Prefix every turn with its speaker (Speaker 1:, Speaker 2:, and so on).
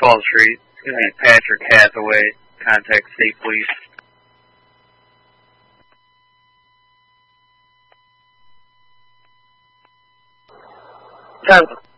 Speaker 1: 12th Street. It's going to be Patrick Hathaway. Contact State Police.
Speaker 2: 10.